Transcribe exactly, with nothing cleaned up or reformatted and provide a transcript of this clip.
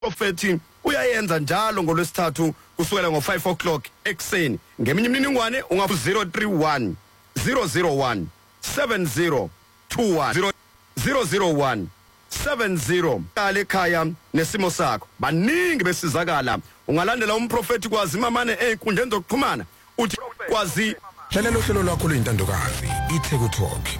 Prophet uyayenza njalo ngolwesithathu kusukela ngo five o'clock ekseni. Ngeminye imininingwane ungafu zero three one zero zero one seven zero two one zero zero one seven zero. Qala ekhaya nesimo sakho. Baningi besizakala. Ungalandela umprofeti kwazi mamane einkundleni zokuxhumana uthi kwazi hlalela uhlelo lwakho lwentandokazi iTheku Talk.